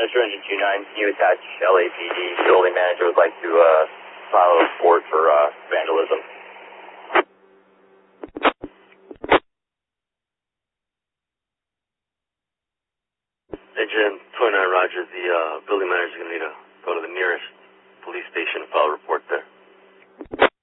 Metro Engine 29, can you attach LAPD? Building manager would like to file a report for vandalism. Engine 29, Roger. The building manager is going to need to go to the nearest police station and file a report there.